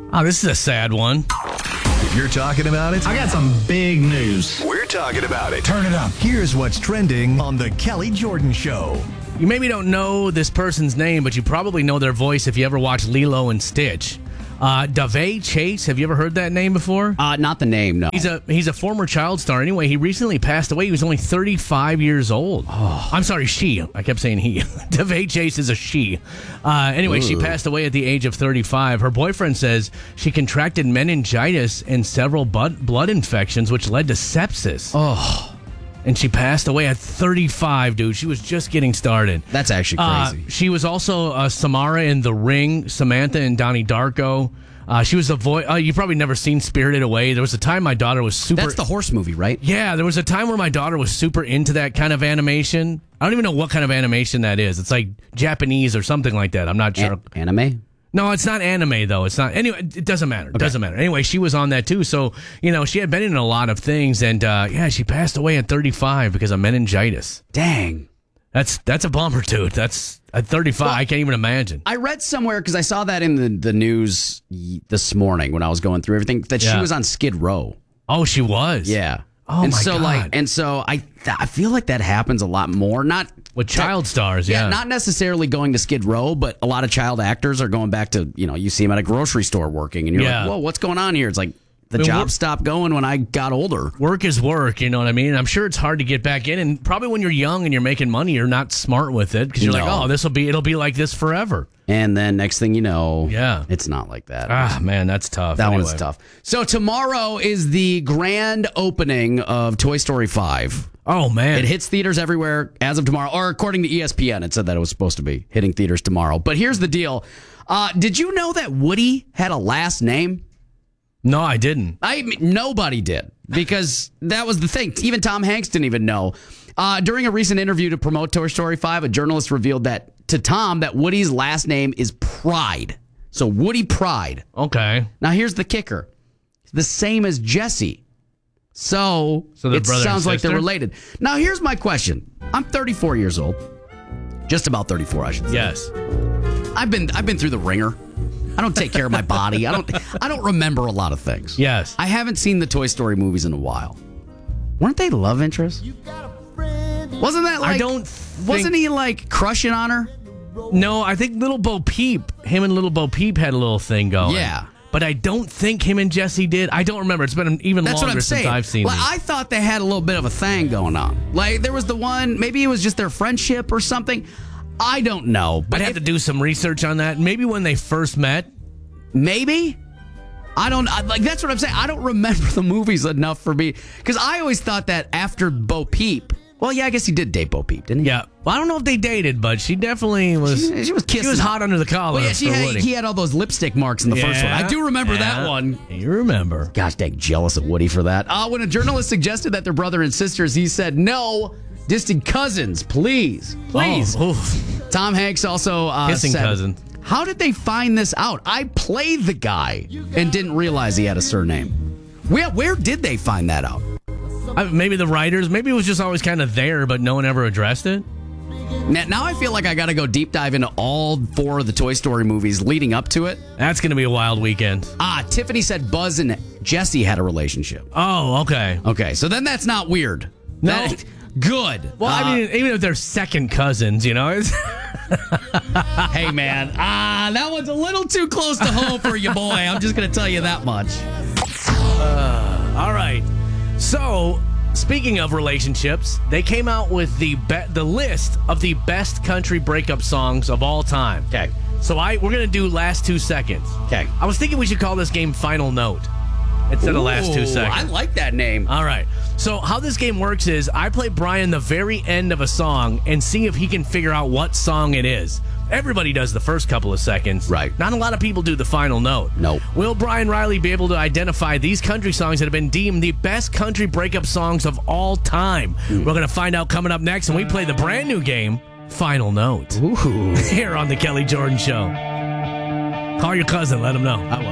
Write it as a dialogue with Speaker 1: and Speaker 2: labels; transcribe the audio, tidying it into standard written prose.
Speaker 1: Oh, this is a sad one.
Speaker 2: If you're talking about it,
Speaker 3: I got some big news.
Speaker 2: we're talking about it.
Speaker 3: Turn it up.
Speaker 2: Here's what's trending on The Kelly Jordan Show.
Speaker 1: You maybe don't know this person's name, but you probably know their voice if you ever watched Lilo and Stitch. Davey Chase, have you ever heard that name before?
Speaker 4: Not the name, no.
Speaker 1: He's a former child star. Anyway, he recently passed away. He was only 35 years old. Oh. I'm sorry, she. I kept saying he. Davey Chase is a she. Anyway, she passed away at the age of 35. Her boyfriend says she contracted meningitis and several blood infections, which led to sepsis.
Speaker 4: Oh.
Speaker 1: And she passed away at 35, dude. She was just getting started.
Speaker 4: That's actually crazy.
Speaker 1: She was also Samara in The Ring, Samantha and Donnie Darko. She was the voice. You've probably never seen Spirited Away. There was a time my daughter was super.
Speaker 4: That's the horse movie, right?
Speaker 1: Yeah, there was a time where my daughter was super into that kind of animation. I don't even know what kind of animation that is. It's like Japanese or something like that. I'm not sure.
Speaker 4: Anime?
Speaker 1: No, it's not anime, though. It's not. Anyway, it doesn't matter. It doesn't matter. Anyway, she was on that, too. So, she had been in a lot of things. And, she passed away at 35 because of meningitis.
Speaker 4: Dang.
Speaker 1: That's a bummer, dude. That's at 35.
Speaker 4: Well,
Speaker 1: I can't even imagine.
Speaker 4: I read somewhere, because I saw that in the news this morning when I was going through everything, that she was on Skid Row.
Speaker 1: Oh, she was?
Speaker 4: Yeah.
Speaker 1: Oh, my God.
Speaker 4: And so I feel like that happens a lot more. Not
Speaker 1: with child stars, yeah.
Speaker 4: Not necessarily going to Skid Row, but a lot of child actors are going back to, you see them at a grocery store working, and you're like, whoa, what's going on here? It's like the job stopped going when I got older.
Speaker 1: Work is work, you know what I mean? And I'm sure it's hard to get back in, and probably when you're young and you're making money, you're not smart with it, because you're like, oh, it'll be like this forever.
Speaker 4: And then next thing you know, it's not like that.
Speaker 1: Ah, man, that's tough.
Speaker 4: That one's tough. So tomorrow is the grand opening of Toy Story 5.
Speaker 1: Oh, man.
Speaker 4: It hits theaters everywhere as of tomorrow, or according to ESPN, it said that it was supposed to be hitting theaters tomorrow. But here's the deal. Did you know that Woody had a last name?
Speaker 1: No, I didn't.
Speaker 4: Nobody did, because that was the thing. Even Tom Hanks didn't even know. During a recent interview to promote Toy Story 5, a journalist revealed to Tom that Woody's last name is Pride. So Woody Pride.
Speaker 1: Okay.
Speaker 4: Now here's the kicker. The same as Jesse. So it sounds like they're related. Now here's my question. I'm 34 years old. Just about 34, I should say.
Speaker 1: Yes.
Speaker 4: I've been through the ringer. I don't take care of my body. I don't remember a lot of things.
Speaker 1: Yes.
Speaker 4: I haven't seen the Toy Story movies in a while. Weren't they love interests? Wasn't that like... Wasn't he like crushing on her?
Speaker 1: No, I think Little Bo Peep, him and Little Bo Peep had a little thing going.
Speaker 4: Yeah.
Speaker 1: But I don't think him and Jesse did. I don't remember. It's been even longer since I've seen
Speaker 4: it. I thought they had a little bit of a thing going on. Like, there was the one, maybe it was just their friendship or something. I don't know.
Speaker 1: But I'd have to do some research on that. Maybe when they first met.
Speaker 4: Maybe. That's what I'm saying. I don't remember the movies enough for me. Because I always thought that after Bo Peep. Well, yeah, I guess he did date Bo Peep, didn't he?
Speaker 1: Yeah. Well, I don't know if they dated, but she definitely was.
Speaker 4: She was kissing.
Speaker 1: She was hot under the collar.
Speaker 4: Well, yeah, he had all those lipstick marks in the first one. I do remember that one.
Speaker 1: You remember.
Speaker 4: Gosh, dang, jealous of Woody for that. When a journalist suggested that they're brother and sisters, he said, no, distant cousins, please. Please.
Speaker 1: Oh,
Speaker 4: Tom Hanks also
Speaker 1: kissing
Speaker 4: said,
Speaker 1: cousin.
Speaker 4: How did they find this out? I played the guy and didn't realize he had a surname. Where did they find that out?
Speaker 1: Maybe the writers. Maybe it was just always kind of there, but no one ever addressed it.
Speaker 4: Now I feel like I got to go deep dive into all 4 of the Toy Story movies leading up to it.
Speaker 1: That's going to be a wild weekend.
Speaker 4: Tiffany said Buzz and Jesse had a relationship.
Speaker 1: Oh, okay.
Speaker 4: Okay, so then that's not weird.
Speaker 1: No.
Speaker 4: Good.
Speaker 1: Well, I mean, even if they're second cousins, Hey,
Speaker 4: man. That one's a little too close to home for you, boy. I'm just going to tell you that much.
Speaker 1: All right. So, speaking of relationships, they came out with the list of the best country breakup songs of all time.
Speaker 4: Okay.
Speaker 1: So we're going to do last 2 seconds.
Speaker 4: Okay.
Speaker 1: I was thinking we should call this game Final Note instead of last 2 seconds.
Speaker 4: I like that name.
Speaker 1: All right. So how this game works is I play Brian the very end of a song and see if he can figure out what song it is. Everybody does the first couple of seconds.
Speaker 4: Right.
Speaker 1: Not a lot of people do the final note.
Speaker 4: Nope.
Speaker 1: Will Brian Riley be able to identify these country songs that have been deemed the best country breakup songs of all time? We're going to find out coming up next, and we play the brand new game, Final Note.
Speaker 4: Ooh.
Speaker 1: Here on The Kelly Jordan Show. Call your cousin. Let him know.
Speaker 4: I will.